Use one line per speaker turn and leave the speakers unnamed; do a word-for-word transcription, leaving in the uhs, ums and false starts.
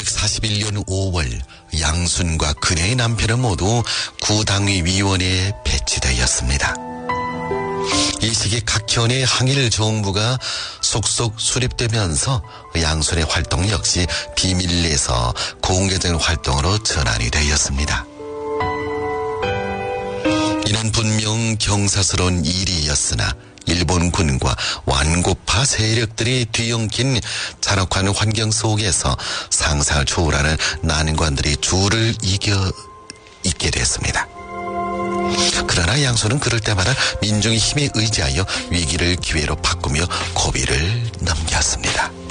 천구백사십일 년 오월 양순과 그녀의 남편은 모두 구당위위원회에 배치되었습니다. 이 시기 각현의 항일 정부가 속속 수립되면서 양순의 활동 역시 비밀리에서 공개적인 활동으로 전환이 되었습니다. 이는 분명 경사스러운 일이었으나 일본군과 완고파 세력들이 뒤엉킨 잔혹한 환경 속에서 상상을 초월하는 난관들이 주를 이겨 있게 됐습니다. 그러나 양순은 그럴 때마다 민중의 힘에 의지하여 위기를 기회로 바꾸며 고비를 넘겼습니다.